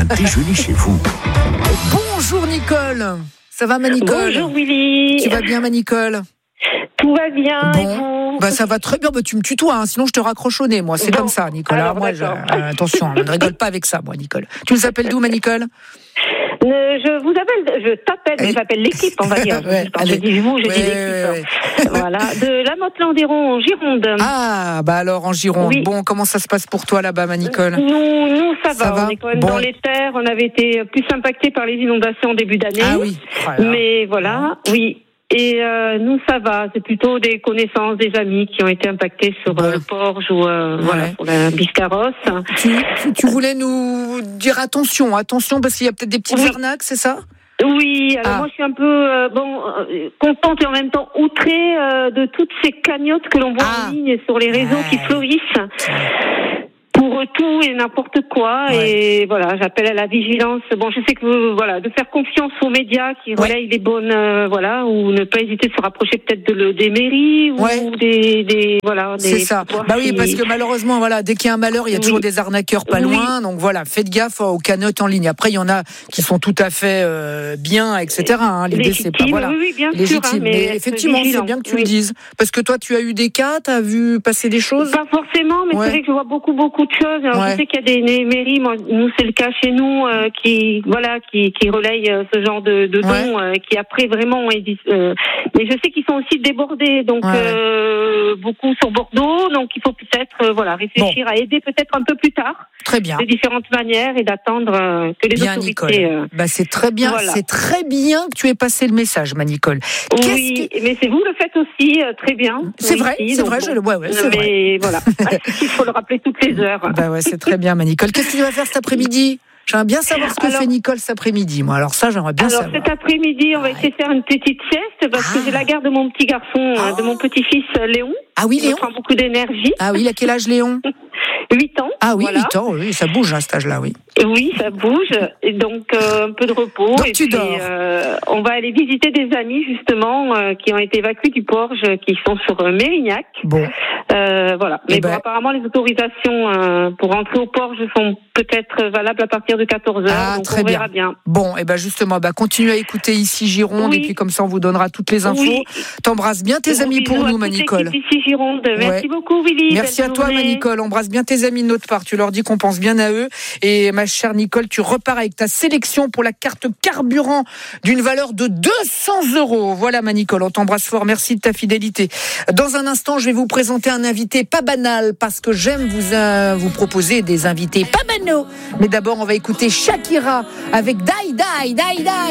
un déjeuner chez vous. Bonjour Nicole. Ça va ma Nicole? Bonjour Willy. Tu vas bien ma Nicole? Tout va bien. Bon. Et vous? Ça va très bien. Tu me tutoies, hein, sinon je te raccroche au nez. Moi, c'est comme ça, Nicolas. Alors, moi, attention, on ne rigole pas avec ça, moi, Nicole. Tu nous appelles d'où, ma Nicole? Je t'appelle, j'appelle l'équipe, on va dire. Quand je dis vous, je dis l'équipe. Voilà, de la Motte-Landéron en Gironde. Ah, alors en Gironde. Oui. Bon, comment ça se passe pour toi là-bas, ma Nicole? Nous, ça va. On est quand même dans les terres. On avait été plus impactés par les inondations au début d'année. Ah oui. Mais voilà, oui. Et nous, ça va. C'est plutôt des connaissances, des amis qui ont été impactés sur le Porge ou voilà, pour la Biscarrosse. Tu voulais nous dire attention, parce qu'il y a peut-être des petites arnaques, c'est ça? Oui, alors moi je suis un peu contente et en même temps outrée de toutes ces cagnottes que l'on voit en ligne sur les réseaux qui fleurissent. Pour tout et n'importe quoi, et voilà, j'appelle à la vigilance. Bon, je sais que de faire confiance aux médias qui relayent les bonnes, ou ne pas hésiter de se rapprocher peut-être des mairies ou des c'est ça. Oui, parce que malheureusement, dès qu'il y a un malheur, il y a toujours des arnaqueurs pas loin. Donc faites gaffe aux cagnottes en ligne. Après, il y en a qui sont tout à fait bien, etc. L'idée c'est pas bien légitime. Sûr, mais effectivement, c'est bien que tu le dises, parce que toi, tu as eu des cas, t'as vu passer des choses. Pas forcément, mais c'est vrai que je vois beaucoup de choses. Alors, je sais qu'il y a des mairies, nous c'est le cas chez nous, qui relayent ce genre de dons, qui après vraiment mais je sais qu'ils sont aussi débordés, donc beaucoup sur Bordeaux, donc il faut peut-être réfléchir à aider peut-être un peu plus tard. Très bien. De différentes manières et d'attendre que les autorités. C'est très bien, c'est très bien que tu aies passé le message, ma Nicole. Mais c'est vous le faites aussi très bien. C'est vrai, c'est vrai. Mais voilà, il faut le rappeler toutes les heures. C'est très bien, ma Nicole. Qu'est-ce que tu vas faire cet après-midi? J'aimerais bien savoir ce que fait Nicole cet après-midi. Moi, alors ça, j'aimerais bien savoir. Cet après-midi, on va essayer de faire une petite sieste parce que j'ai la garde de mon petit garçon, de mon petit-fils Léon. Ah oui, Léon. Il prend beaucoup d'énergie. Ah oui, il a quel âge, Léon? 8 ans. Ah oui, 8 ans, oui, ça bouge à cet âge-là, oui. Oui, ça bouge, et donc un peu de repos. Donc et tu puis, dors. On va aller visiter des amis justement qui ont été évacués du Porge, qui sont sur Mérignac. Bon. Voilà. Mais apparemment les autorisations pour rentrer au Porge sont peut-être valables à partir de 14h. Donc très on verra bien. Bon, justement, continue à écouter ici Gironde et puis comme ça on vous donnera toutes les infos. Oui. T'embrasses bien tes amis pour nous, ma Nicole. Ici Gironde. Merci beaucoup, Willy. Merci à toi, ma Nicole. Embrasse bien tes amis de notre part. Tu leur dis qu'on pense bien à eux. Et ma chère Nicole, tu repars avec ta sélection pour la carte carburant d'une valeur de 200 €. Voilà, ma Nicole, on t'embrasse fort. Merci de ta fidélité. Dans un instant, je vais vous présenter un invité pas banal parce que j'aime vous proposer des invités pas banaux. Mais d'abord, on va écouter Shakira avec Die Die Die Die.